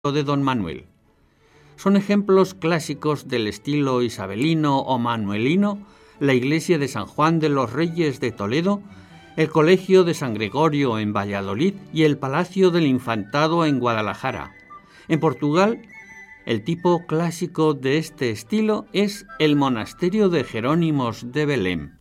de Don Manuel. Son ejemplos clásicos del estilo isabelino o manuelino la iglesia de San Juan de los Reyes de Toledo, el Colegio de San Gregorio en Valladolid y el Palacio del Infantado en Guadalajara. En Portugal, el tipo clásico de este estilo es el monasterio de Jerónimos de Belém.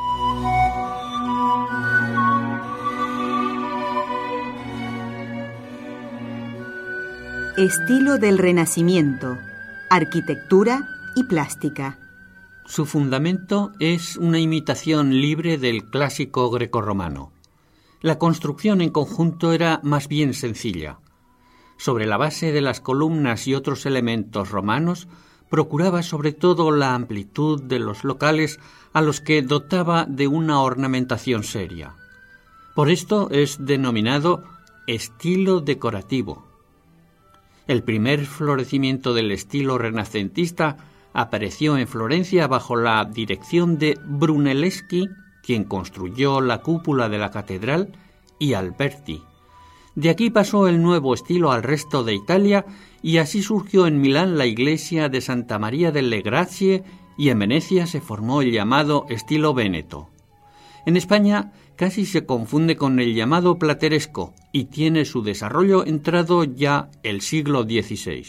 Estilo del Renacimiento, arquitectura y plástica. Su fundamento es una imitación libre del clásico grecorromano. La construcción en conjunto era más bien sencilla. Sobre la base de las columnas y otros elementos romanos, procuraba sobre todo la amplitud de los locales a los que dotaba de una ornamentación seria. Por esto es denominado estilo decorativo. El primer florecimiento del estilo renacentista apareció en Florencia bajo la dirección de Brunelleschi, quien construyó la cúpula de la catedral, y Alberti. De aquí pasó el nuevo estilo al resto de Italia y así surgió en Milán la iglesia de Santa María delle Grazie y en Venecia se formó el llamado estilo véneto. En España casi se confunde con el llamado plateresco y tiene su desarrollo entrado ya el siglo XVI.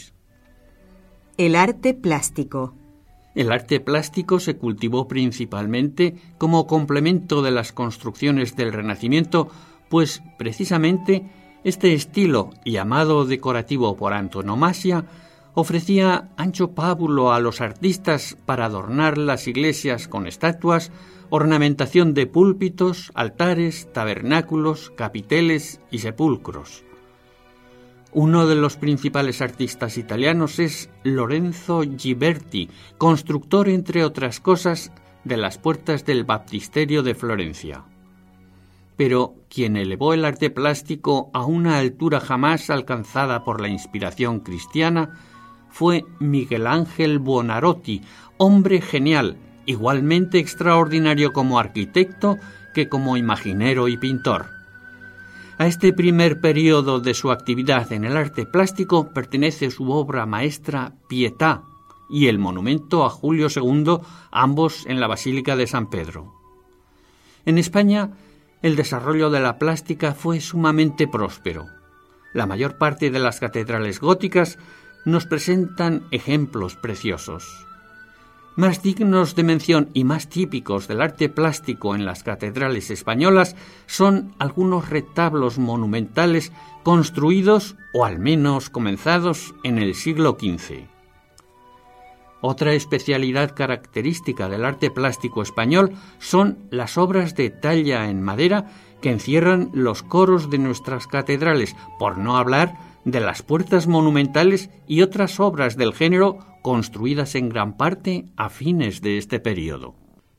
El arte plástico. El arte plástico se cultivó principalmente como complemento de las construcciones del Renacimiento, pues precisamente este estilo, llamado decorativo por antonomasia, ofrecía ancho pábulo a los artistas para adornar las iglesias con estatuas, ornamentación de púlpitos, altares, tabernáculos, capiteles y sepulcros. Uno de los principales artistas italianos es Lorenzo Ghiberti, constructor, entre otras cosas, de las puertas del baptisterio de Florencia. Pero quien elevó el arte plástico a una altura jamás alcanzada por la inspiración cristiana fue Miguel Ángel Buonarroti, hombre genial, igualmente extraordinario como arquitecto que como imaginero y pintor. A este primer periodo de su actividad en el arte plástico pertenece su obra maestra Pietà y el monumento a Julio II, ambos en la Basílica de San Pedro. En España, el desarrollo de la plástica fue sumamente próspero. La mayor parte de las catedrales góticas nos presentan ejemplos preciosos. Más dignos de mención y más típicos del arte plástico en las catedrales españolas son algunos retablos monumentales construidos o al menos comenzados en el siglo XV. Otra especialidad característica del arte plástico español son las obras de talla en madera que encierran los coros de nuestras catedrales, por no hablar de las puertas monumentales y otras obras del género construidas en gran parte a fines de este periodo.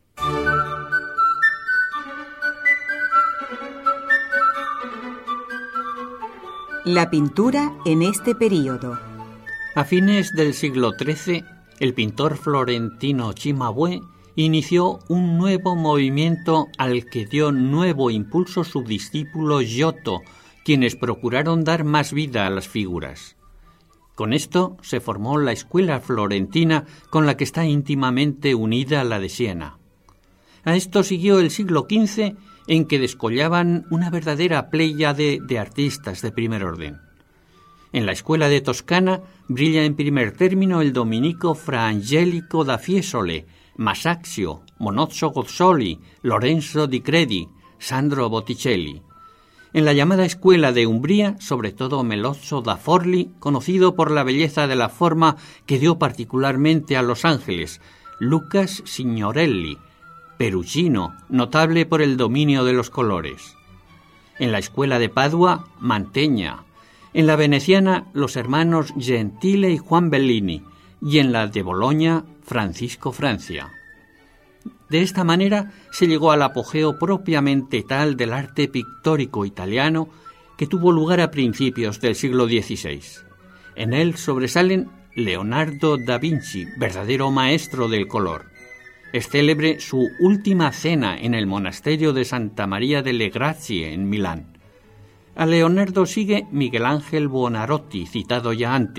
La pintura en este periodo. A fines del siglo XIII, el pintor florentino Cimabue inició un nuevo movimiento al que dio nuevo impulso su discípulo Giotto, quienes procuraron dar más vida a las figuras. Con esto se formó la escuela florentina con la que está íntimamente unida la de Siena. A esto siguió el siglo XV, en que descollaban una verdadera pléyade de artistas de primer orden. En la escuela de Toscana brilla en primer término el dominico Fra Angelico da Fiesole, Masaccio, Monozzo Gozzoli, Lorenzo di Credi, Sandro Botticelli. En la llamada escuela de Umbría, sobre todo Melozzo da Forlì, conocido por la belleza de la forma que dio particularmente a Los Ángeles, Lucas Signorelli, Perugino, notable por el dominio de los colores. En la escuela de Padua, Mantegna. En la veneciana, los hermanos Gentile y Juan Bellini, y en la de Boloña, Francisco Francia. De esta manera se llegó al apogeo propiamente tal del arte pictórico italiano que tuvo lugar a principios del siglo XVI. En él sobresalen Leonardo da Vinci, verdadero maestro del color. Es célebre su Última Cena en el monasterio de Santa María delle Grazie en Milán. A Leonardo sigue Miguel Ángel Buonarroti, citado ya antes.